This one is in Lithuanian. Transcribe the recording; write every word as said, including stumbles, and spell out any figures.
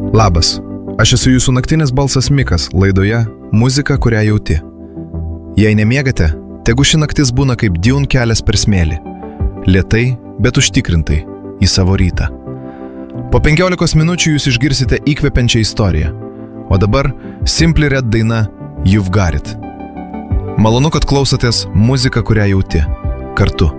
Labas, aš esu jūsų naktinis balsas Mikas laidoje Muzika, kurią jauti. Jei nemiegate, tegu ši naktis būna kaip Dune kelias per smėlį. Lėtai, bet užtikrintai, į savo rytą. Po penkiolikos minučių jūs išgirsite įkvepiančią istoriją. O dabar Simply Red daina You've Got It. Malonu, kad klausotės Muzika, kurią jauti. Kartu.